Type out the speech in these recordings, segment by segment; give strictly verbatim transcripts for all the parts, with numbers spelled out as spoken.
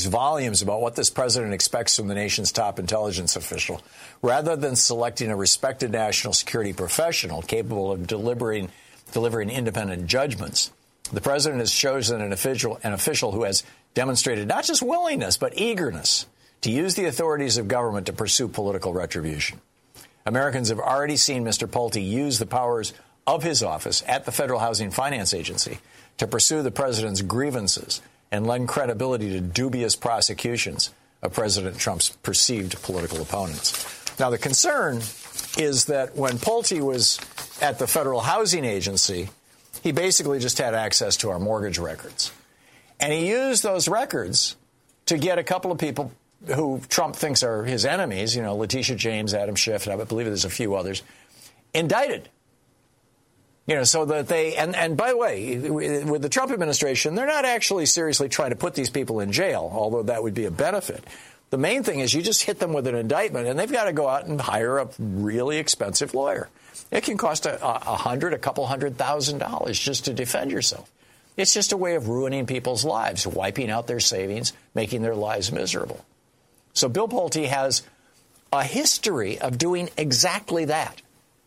volumes about what this president expects from the nation's top intelligence official. Rather than selecting a respected national security professional capable of delivering, delivering independent judgments, the president has chosen an official, an official who has demonstrated not just willingness, but eagerness to use the authorities of government to pursue political retribution. Americans have already seen Mister Pulte use the powers of his office at the Federal Housing Finance Agency to pursue the president's grievances and lend credibility to dubious prosecutions of President Trump's perceived political opponents. Now, the concern is that when Pulte was at the Federal Housing Agency, he basically just had access to our mortgage records. And he used those records to get a couple of people who Trump thinks are his enemies, you know, Letitia James, Adam Schiff, and I believe there's a few others, indicted. You know, so that they, and, and by the way, with the Trump administration, they're not actually seriously trying to put these people in jail, although that would be a benefit. The main thing is you just hit them with an indictment, and they've got to go out and hire a really expensive lawyer. It can cost a, a hundred, a couple hundred thousand dollars just to defend yourself. It's just a way of ruining people's lives, wiping out their savings, making their lives miserable. So Bill Pulte has a history of doing exactly that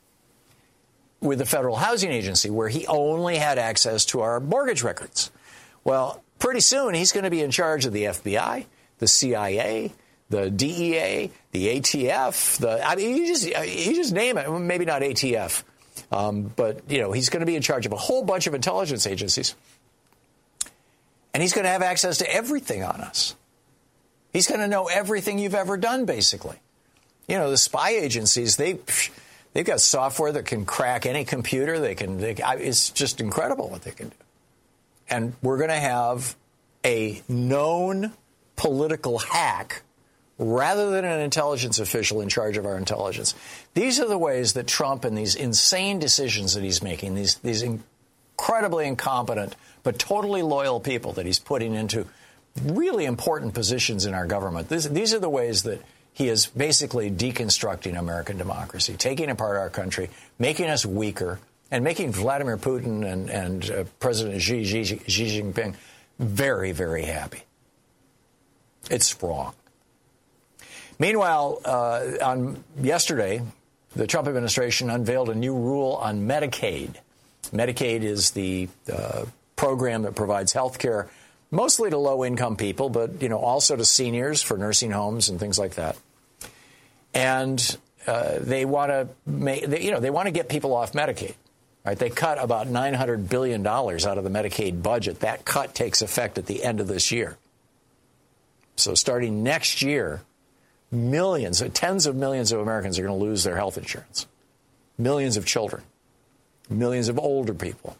with the Federal Housing Agency, where he only had access to our mortgage records. Well, pretty soon he's going to be in charge of the F B I, the C I A, the D E A, the A T F. The I mean, you just you just name it. Maybe not A T F, um, but you know he's going to be in charge of a whole bunch of intelligence agencies, and he's going to have access to everything on us. He's going to know everything you've ever done, basically. You know, the spy agencies, they. They've got software that can crack any computer. They can. They, it's just incredible what they can do. And we're going to have a known political hack rather than an intelligence official in charge of our intelligence. These are the ways that Trump and these insane decisions that he's making, these these incredibly incompetent but totally loyal people that he's putting into really important positions in our government. This, these are the ways that he is basically deconstructing American democracy, taking apart our country, making us weaker, and making Vladimir Putin and, and uh, President Xi, Xi, Xi Jinping very, very happy. It's wrong. Meanwhile, uh, on yesterday, the Trump administration unveiled a new rule on Medicaid. Medicaid is the uh, program that provides health care mostly to low-income people, but, you know, also to seniors for nursing homes and things like that. And uh, they want to make, they, you know, they want to get people off Medicaid. Right? They cut about nine hundred billion dollars out of the Medicaid budget. That cut takes effect at the end of this year. So starting next year, millions, tens of millions of Americans are going to lose their health insurance. Millions of children, millions of older people.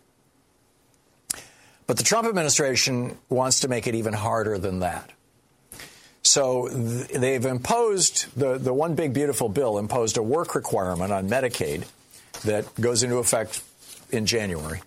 But the Trump administration wants to make it even harder than that. So th- they've imposed, the, the one big beautiful bill imposed a work requirement on Medicaid that goes into effect in January.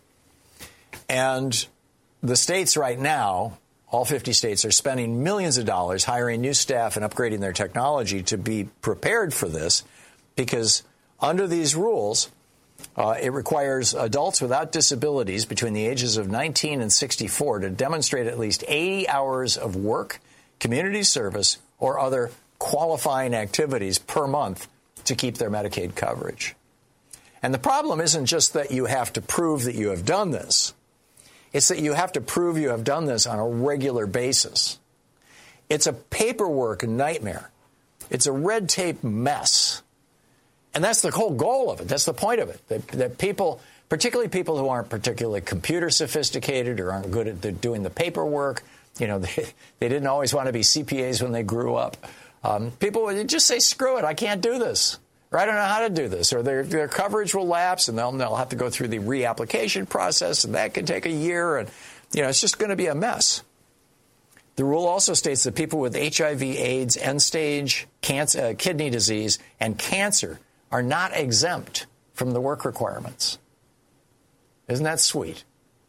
And the states right now, all fifty states, are spending millions of dollars hiring new staff and upgrading their technology to be prepared for this, because under these rules, Uh, it requires adults without disabilities between the ages of nineteen and sixty-four to demonstrate at least eighty hours of work, community service, or other qualifying activities per month to keep their Medicaid coverage. And the problem isn't just that you have to prove that you have done this. It's that you have to prove you have done this on a regular basis. It's a paperwork nightmare. It's a red tape mess. And that's the whole goal of it. That's the point of it. That, that people, particularly people who aren't particularly computer sophisticated or aren't good at the, doing the paperwork, you know, they, they didn't always want to be C P As when they grew up. Um, people would just say, screw it, I can't do this. Or I don't know how to do this. Or their, their coverage will lapse, and they'll, they'll have to go through the reapplication process, and that can take a year. And, you know, it's just going to be a mess. The rule also states that people with H I V, AIDS, end-stage cancer, uh, kidney disease, and cancer are not exempt from the work requirements. Isn't that sweet?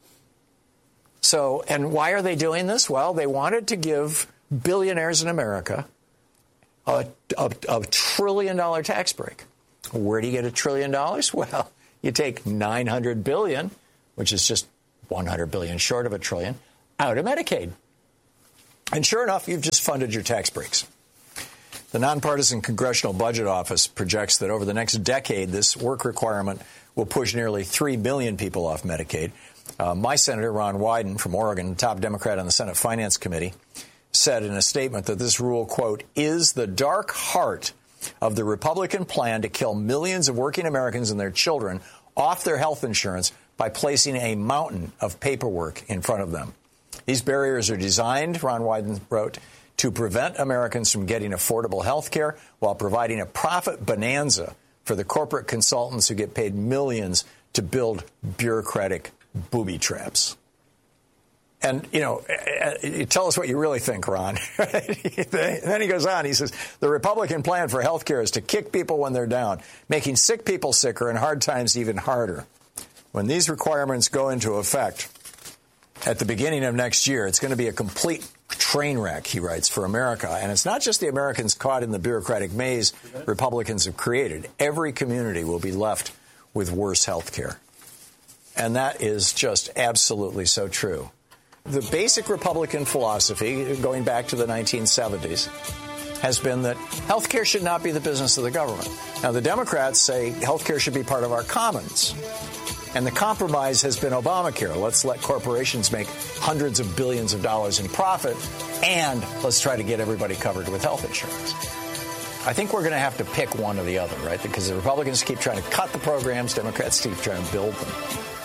So, and why are they doing this? Well, they wanted to give billionaires in America a, a, a trillion dollar tax break. Where do you get a trillion dollars? Well, you take nine hundred billion, which is just one hundred billion short of a trillion, out of Medicaid. And sure enough, you've just funded your tax breaks. The Nonpartisan Congressional Budget Office projects that over the next decade, this work requirement will push nearly three million people off Medicaid. Uh, my Senator, Ron Wyden from Oregon, top Democrat on the Senate Finance Committee, said in a statement that this rule, quote, is the dark heart of the Republican plan to kill millions of working Americans and their children off their health insurance by placing a mountain of paperwork in front of them. These barriers are designed, Ron Wyden wrote, to prevent Americans from getting affordable health care while providing a profit bonanza for the corporate consultants who get paid millions to build bureaucratic booby traps. And, you know, tell us what you really think, Ron. Then he goes on. He says, the Republican plan for health care is to kick people when they're down, making sick people sicker and hard times even harder. When these requirements go into effect at the beginning of next year, it's going to be a complete train wreck, he writes, for America. And it's not just the Americans caught in the bureaucratic maze Republicans have created. Every community will be left with worse health care. And that is just absolutely so true. The basic Republican philosophy, going back to the nineteen seventies, has been that health care should not be the business of the government. Now, the Democrats say health care should be part of our commons. And the compromise has been Obamacare. Let's let corporations make hundreds of billions of dollars in profit, and let's try to get everybody covered with health insurance. I think we're going to have to pick one or the other, right? Because the Republicans keep trying to cut the programs, Democrats keep trying to build them.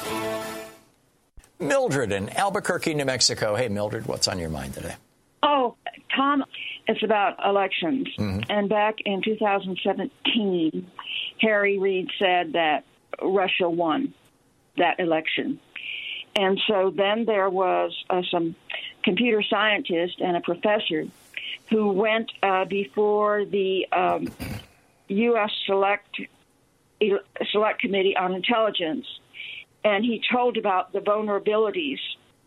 Mildred in Albuquerque, New Mexico. Hey, Mildred, what's on your mind today? Oh, Tom, it's about elections. Mm-hmm. And back in two thousand seventeen, Harry Reid said that Russia won that election. And so then there was uh, some computer scientist and a professor who went uh, before the um, U S Select Select Committee on Intelligence, and he told about the vulnerabilities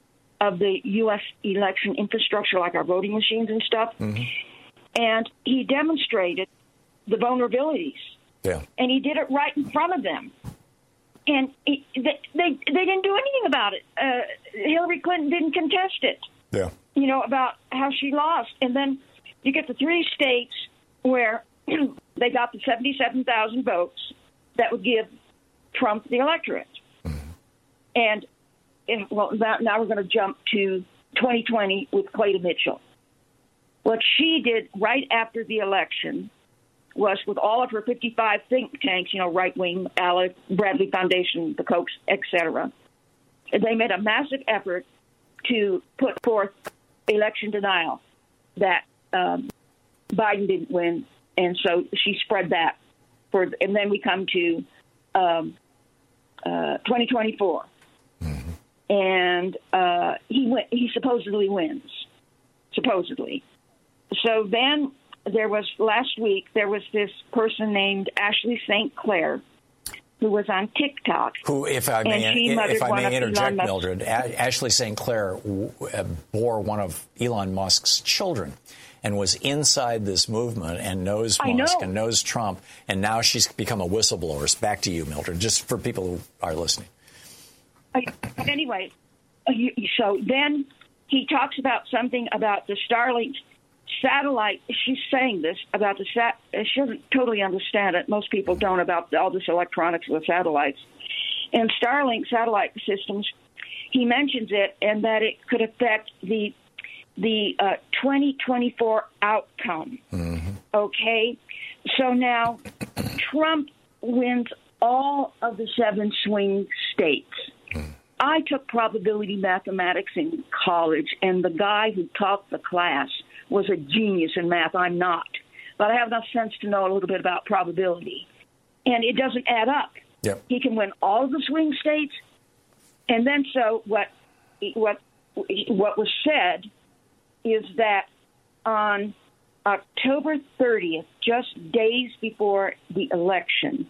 of the U S election infrastructure, like our voting machines and stuff. Mm-hmm. And he demonstrated the vulnerabilities. Yeah. And he did it right in front of them. And he, they, they they didn't do anything about it. Uh, Hillary Clinton didn't contest it. Yeah. You know, about how she lost. And then you get the three states where they got the seventy-seven thousand votes that would give Trump the electorate. Mm-hmm. And, and, well, now, now we're going to jump to twenty twenty with Clayton Mitchell. What she did right after the election was, with all of her fifty-five think tanks, you know, right-wing, Alec, Bradley Foundation, the Kochs, et cetera, they made a massive effort to put forth election denial that um, Biden didn't win, and so she spread that. For, and then we come to um, uh, twenty twenty-four, mm-hmm. and uh, he win, he supposedly wins, supposedly. So then there was, last week, there was this person named Ashley Saint Clair who was on TikTok. Who, if I may, if I may interject, Mildred, Ashley Saint Clair bore one of Elon Musk's children and was inside this movement and knows Musk know. and knows Trump, and now she's become a whistleblower. Back to you, Mildred, just for people who are listening. Uh, anyway, uh, you, so then he talks about something about the Starlink satellite. She's saying this about the sat. She doesn't totally understand it. Most people don't, about all this electronics with satellites and Starlink satellite systems. He mentions it, and that it could affect the the uh, twenty twenty-four outcome. Mm-hmm. Okay, so now Trump wins all of the seven swing states. Mm. I took probability mathematics in college, and the guy who taught the class was a genius in math. I'm not. But I have enough sense to know a little bit about probability. And it doesn't add up. Yep. He can win all of the swing states. And then so what what what was said is that on October thirtieth, just days before the election,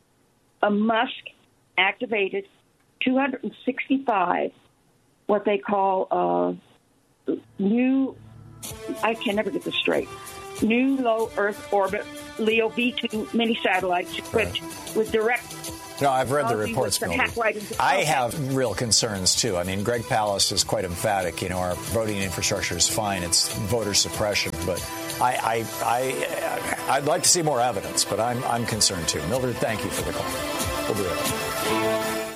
a Musk activated two hundred sixty-five what they call uh, new I can never get this straight. New low Earth orbit LEO V two mini satellites equipped right. with direct No, I've read the Ozzy reports, was Mildred. hack right into- I Okay. have real concerns, too. I mean, Greg Palast is quite emphatic. You know, our voting infrastructure is fine. It's voter suppression. But I, I, I, I'd like to see more evidence, but I'm, I'm concerned, too. Mildred, thank you for the call. We'll be right back.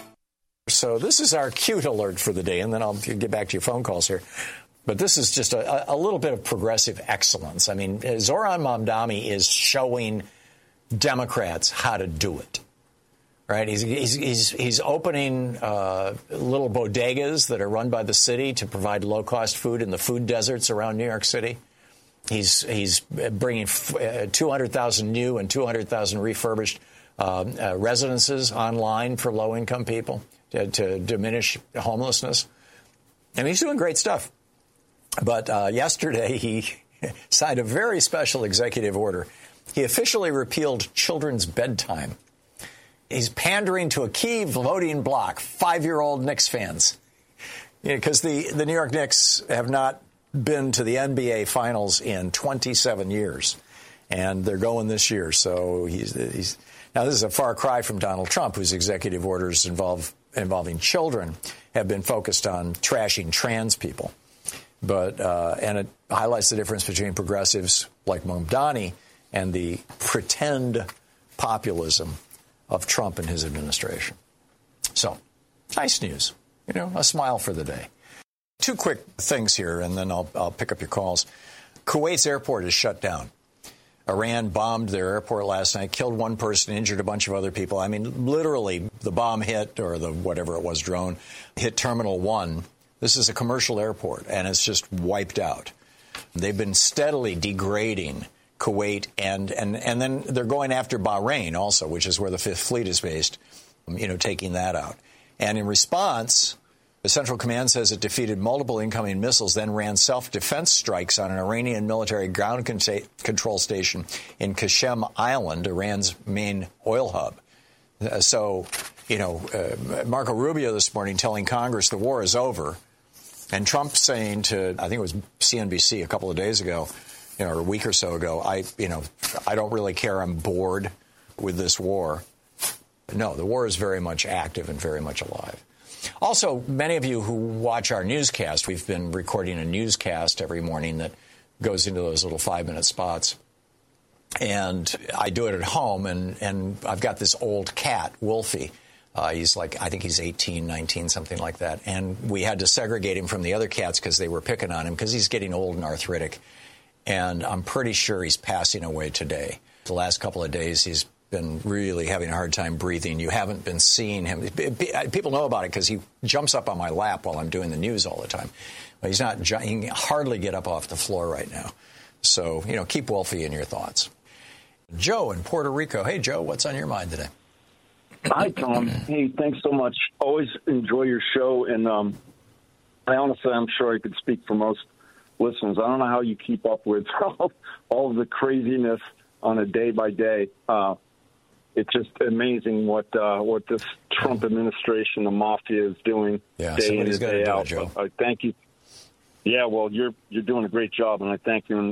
So this is our cute alert for the day, and then I'll get back to your phone calls here. But this is just a, a little bit of progressive excellence. I mean, Zoran Mamdani is showing Democrats how to do it. Right, he's he's he's, he's opening uh, little bodegas that are run by the city to provide low cost food in the food deserts around New York City. He's he's bringing two hundred thousand new and two hundred thousand refurbished uh, uh, residences online for low income people to, to diminish homelessness, and he's doing great stuff. But uh, yesterday he signed a very special executive order. He officially repealed children's bedtime. He's pandering to a key voting bloc, five-year-old Knicks fans, because you know, the, the New York Knicks have not been to the N B A Finals in twenty-seven years, and they're going this year. So he's, he's now this is a far cry from Donald Trump, whose executive orders involve involving children have been focused on trashing trans people. But uh, and it highlights the difference between progressives like Mamdani and the pretend populism of Trump and his administration. So, nice news. You know, a smile for the day. Two quick things here, and then I'll, I'll pick up your calls. Kuwait's airport is shut down. Iran bombed their airport last night, killed one person, injured a bunch of other people. I mean, literally, the bomb hit, or the whatever it was, drone, hit Terminal one. This is a commercial airport, and it's just wiped out. They've been steadily degrading Kuwait, and, and, and then they're going after Bahrain also, which is where the Fifth Fleet is based, you know, taking that out. And in response, the Central Command says it defeated multiple incoming missiles, then ran self-defense strikes on an Iranian military ground con- control station in Qashem Island, Iran's main oil hub. Uh, so, you know, uh, Marco Rubio this morning telling Congress the war is over, and Trump saying to, I think it was C N B C a couple of days ago, you know, or a week or so ago, I, you know, I don't really care. I'm bored with this war. No, the war is very much active and very much alive. Also, many of you who watch our newscast, we've been recording a newscast every morning that goes into those little five-minute spots. And I do it at home, and, and I've got this old cat, Wolfie. Uh, he's like, I think he's eighteen, nineteen, something like that. And we had to segregate him from the other cats because they were picking on him because he's getting old and arthritic. And I'm pretty sure he's passing away today. The last couple of days, he's been really having a hard time breathing. You haven't been seeing him. People know about it because he jumps up on my lap while I'm doing the news all the time. But he's not, he can hardly get up off the floor right now. So, you know, keep Wolfie in your thoughts. Joe in Puerto Rico. Hey, Joe, what's on your mind today? Hi, Tom. Hey, thanks so much. Always enjoy your show. And um, I honestly, I'm sure I could speak for most listeners. I don't know how you keep up with all, all of the craziness on a day by day. Uh, it's just amazing what uh, what this Trump administration, the mafia, is doing yeah, day in and day out. It, Joe. I thank you. Yeah, well, you're you're doing a great job, and I thank you. And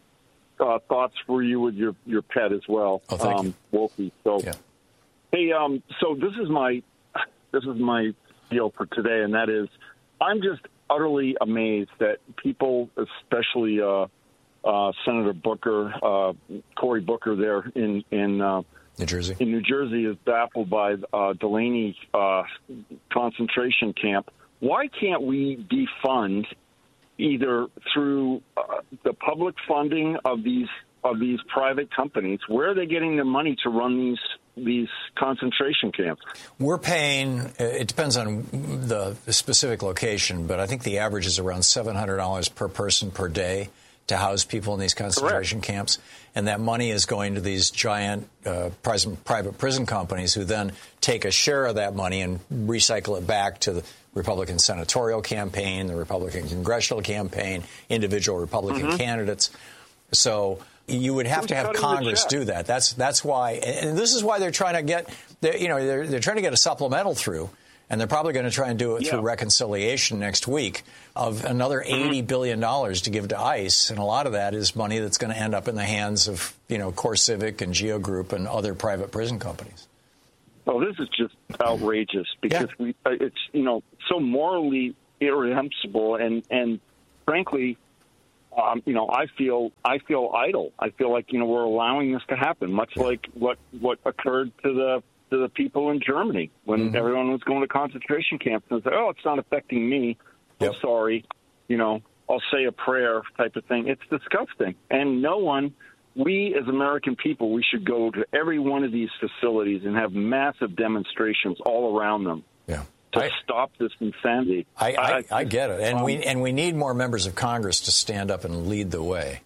uh, thoughts for you with your, your pet as well, oh, thank um, you. Wolfie. So, yeah. hey, um, so this is my this is my deal for today, and that is, I'm just utterly amazed that people, especially uh, uh, Senator Booker, uh, Cory Booker there in in uh, New Jersey, in New Jersey, is baffled by uh, Delaney uh, concentration camp. Why can't we defund either through uh, the public funding of these of these private companies? Where are they getting the money to run these these concentration camps? We're paying, it depends on the, the specific location, but I think the average is around seven hundred dollars per person per day to house people in these concentration Correct. camps. And that money is going to these giant uh, private prison companies who then take a share of that money and recycle it back to the Republican senatorial campaign, the Republican congressional campaign, individual Republican mm-hmm. candidates. So you would have Who's to have Congress do that. That's that's why, and this is why they're trying to get, you know, they're they're trying to get a supplemental through, and they're probably going to try and do it yeah. through reconciliation next week of another eighty billion dollars to give to ICE, and a lot of that is money that's going to end up in the hands of, you know, CoreCivic and Geo Group and other private prison companies. Oh, this is just outrageous because yeah. we it's, you know, so morally irreprehensible and, and frankly, um, you know, I feel I feel idle. I feel like, you know, we're allowing this to happen, much yeah. like what, what occurred to the to the people in Germany when mm-hmm. everyone was going to concentration camps and said, oh, it's not affecting me. Yep. I'm sorry. You know, I'll say a prayer type of thing. It's disgusting. And no one, we as American people, we should go to every one of these facilities and have massive demonstrations all around them yeah. to I, stop this insanity. I, I, I, I get it. And um, we and we need more members of Congress to stand up and lead the way.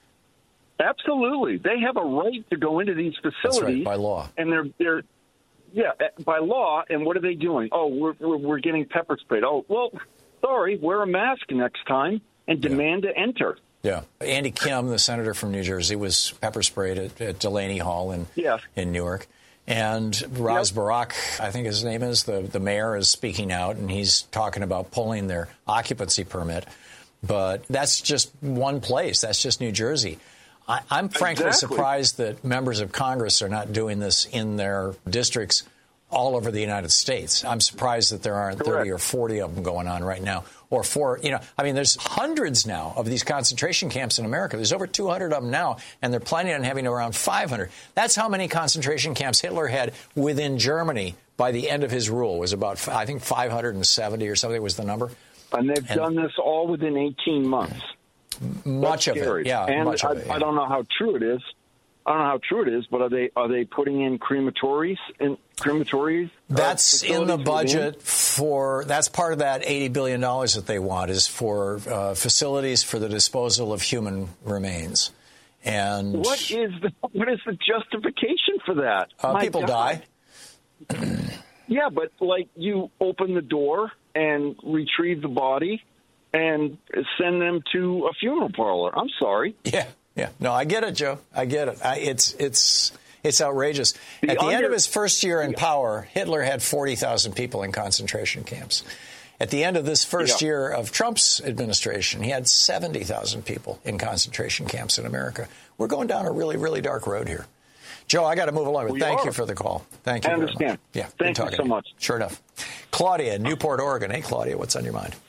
Absolutely. They have a right to go into these facilities. That's right, by law. And they're they're yeah, by law. And what are they doing? Oh, we're we're, we're getting pepper sprayed. Oh, well, sorry, wear a mask next time and demand yeah. to enter. Yeah. Andy Kim, the senator from New Jersey, was pepper sprayed at, at Delaney Hall in, yeah. in Newark. And Raz yep. Barak, I think his name is, the, the mayor is speaking out, and he's talking about pulling their occupancy permit. But that's just one place. That's just New Jersey. I, I'm frankly exactly. surprised that members of Congress are not doing this in their districts all over the United States. I'm surprised that there aren't Correct. thirty or forty of them going on right now. Or four, you know, I mean, there's hundreds now of these concentration camps in America. There's over two hundred of them now, and they're planning on having around five hundred. That's how many concentration camps Hitler had within Germany by the end of his rule. It was about, I think, five hundred seventy or something was the number. And they've and done this all within eighteen months. Much That's of scary. it, yeah. And much I, of it, yeah. I don't know how true it is. I don't know how true it is, but are they are they putting in crematories in crematories? That's uh, in the budget within? for. That's part of that eighty billion dollars that they want is for uh, facilities for the disposal of human remains. And what is the what is the justification for that? Uh, people God. die. Yeah, but like you open the door and retrieve the body and send them to a funeral parlor. I'm sorry. Yeah. Yeah, no, I get it, Joe. I get it. I, it's it's it's outrageous. The At the under, end of his first year in power, Hitler had forty thousand people in concentration camps. At the end of this first yeah. year of Trump's administration, he had seventy thousand people in concentration camps in America. We're going down a really, really dark road here. Joe, I got to move along. We Thank are. you for the call. Thank you. I understand. Very much. Yeah, thank you so much. Sure enough. Claudia in Newport, Oregon. Hey, Claudia, what's on your mind?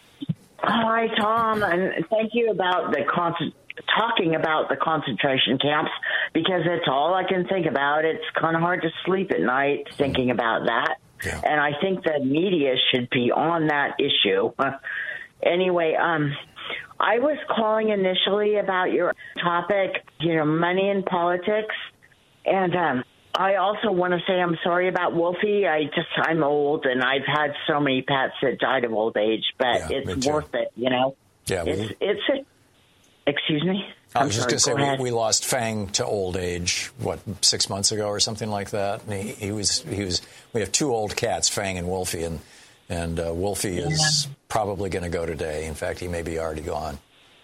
Hi, Tom, and thank you about the concert. talking about the concentration camps because it's all I can think about. It's kind of hard to sleep at night thinking about that. Yeah. And I think the media should be on that issue. Uh, anyway, um, I was calling initially about your topic, you know, money in politics. And um, I also want to say I'm sorry about Wolfie. I just, I'm old and I've had so many pets that died of old age, but yeah, it's worth it, you know. Yeah, it's, we... it's a Excuse me? I was I'm just going to say we, we lost Fang to old age, what, six months ago or something like that. And he, he was he was. We have two old cats, Fang and Wolfie, and and uh, Wolfie yeah. is probably going to go today. In fact, he may be already gone.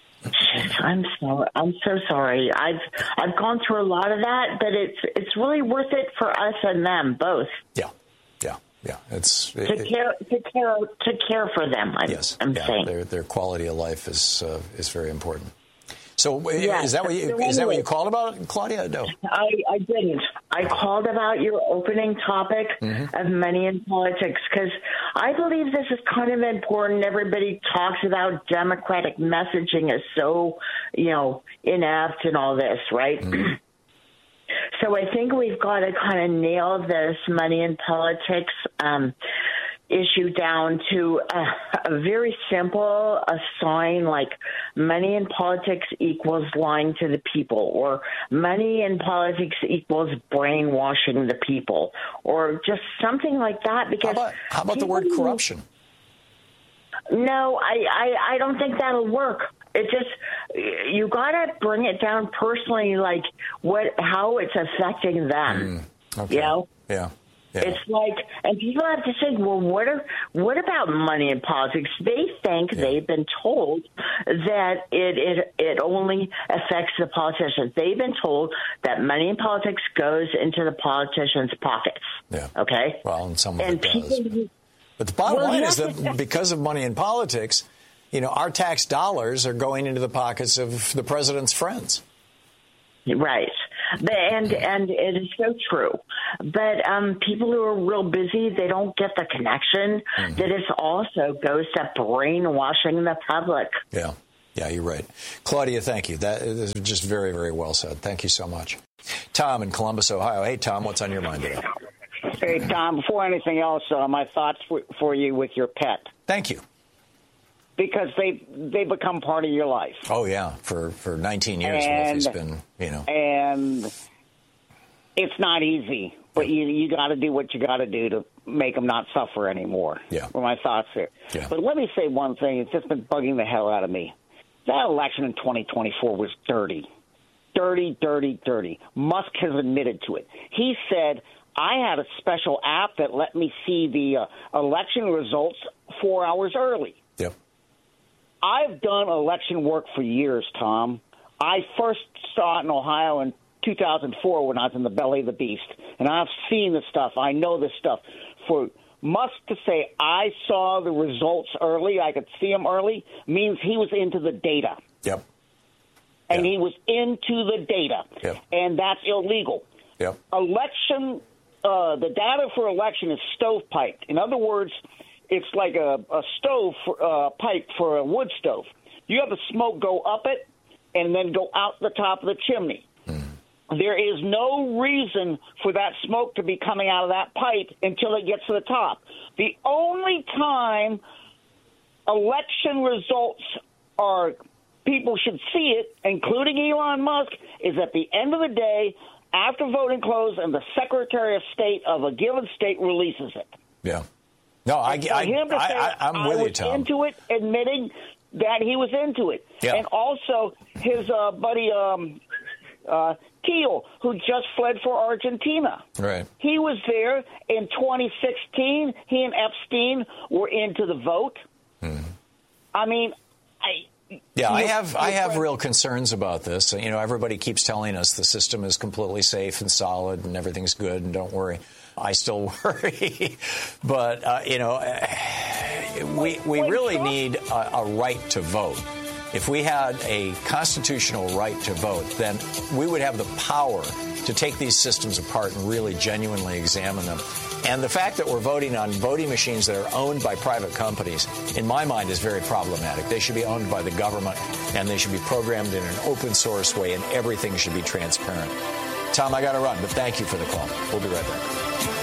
I'm so I'm so sorry. I've I've gone through a lot of that, but it's it's really worth it for us and them both. Yeah, yeah, yeah. It's to it, care to care to care for them. I'm, yes, I'm yeah, saying their their quality of life is uh, is very important. So yeah, is that what you, so is that what anyway, you called about, Claudia? No, I, I didn't. I called about your opening topic mm-hmm. of money in politics because I believe this is kind of important. Everybody talks about Democratic messaging is so, you know, inept and all this, right? Mm-hmm. So I think we've got to kind of nail this money in politics um, issue down to a, a very simple a sign like money in politics equals lying to the people, or money in politics equals brainwashing the people, or just something like that. Because how about, how about the word corruption? No, I, I, I don't think that'll work. It just, you got to bring it down personally, like what, how it's affecting them. Mm, okay. You know? Yeah. Yeah. It's like, and people have to say, well, what are, what about money in politics? They think yeah. they've been told that it, it it only affects the politicians. They've been told that money in politics goes into the politicians' pockets. Yeah. Okay? Well, and some of and it people, does. But the bottom well, line yeah, is that because of money in politics, you know, our tax dollars are going into the pockets of the president's friends. Right. But, and and it is so true. But um, people who are real busy, they don't get the connection mm-hmm. that it also goes to brainwashing the public. Yeah. Yeah, you're right. Claudia, thank you. That is just very, very well said. Thank you so much. Tom in Columbus, Ohio. Hey, Tom, what's on your mind today? Hey, Tom, before anything else, uh, my thoughts for, for you with your pet. Thank you. Because they they become part of your life. Oh, yeah, for, for nineteen years, and, Wolfie's been, you know. And it's not easy, but you you got to do what you got to do to make them not suffer anymore. Yeah. Were my thoughts there. Yeah. But let me say one thing. It's just been bugging the hell out of me. That election in twenty twenty-four was dirty. Dirty, dirty, dirty. Musk has admitted to it. He said, I had a special app that let me see the uh, election results four hours early. Yep. I've done election work for years, Tom. I first saw it in Ohio in two thousand four when I was in the belly of the beast. And I've seen this stuff. I know this stuff. For Musk to say, I saw the results early, I could see them early, means he was into the data. Yep. And yep. he was into the data. Yep. And that's illegal. Yep. Election, uh, the data for election is stovepiped. In other words, it's like a, a stove for, uh, pipe for a wood stove. You have the smoke go up it and then go out the top of the chimney. Mm. There is no reason for that smoke to be coming out of that pipe until it gets to the top. The only time election results are people should see it, including Elon Musk, is at the end of the day after voting close and the Secretary of State of a given state releases it. Yeah. No, I, I, I, I, I'm with I you, Tom. was into it, admitting that he was into it. Yeah. And also his uh, buddy um, uh, Thiel, who just fled for Argentina. Right. He was there in twenty sixteen. He and Epstein were into the vote. Hmm. I mean, I... Yeah, I have I have real concerns about this. You know, everybody keeps telling us the system is completely safe and solid and everything's good and don't worry. I still worry. But, uh, you know, we we really need a, a right to vote. If we had a constitutional right to vote, then we would have the power to take these systems apart and really genuinely examine them. And the fact that we're voting on voting machines that are owned by private companies, in my mind, is very problematic. They should be owned by the government, and they should be programmed in an open source way, and everything should be transparent. Tom, I got to run, but thank you for the call. We'll be right back.